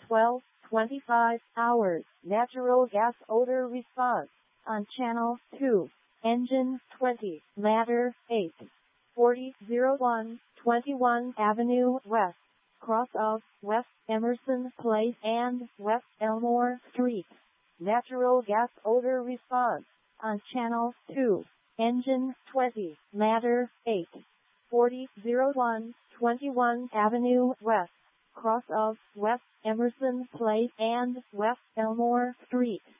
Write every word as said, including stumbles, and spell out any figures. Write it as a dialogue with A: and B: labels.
A: twelve twenty-five hours. Natural gas odor response on channel two. Engine twenty. Ladder eight. forty oh one twenty-one Avenue West. Cross of West Emerson Place and West Elmore Street. Natural gas odor response on channel two. Engine twenty. Ladder eight. forty oh one twenty-one Avenue West. Cross of West Emerson Place and West Elmore Street.